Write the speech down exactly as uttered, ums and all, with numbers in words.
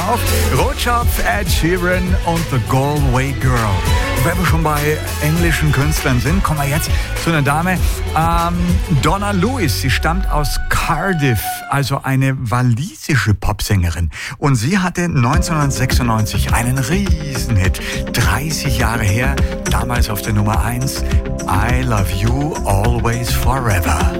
auf. Rotschopf, Ed Sheeran und The Galway Girl. Wenn wir schon bei englischen Künstlern sind, kommen wir jetzt zu einer Dame, ähm, Donna Lewis. Sie stammt aus Cardiff, also eine walisische Popsängerin. Und sie hatte neunzehnhundertsechsundneunzig einen Riesenhit, dreißig Jahre her, damals auf der Nummer eins, I Love You Always Forever.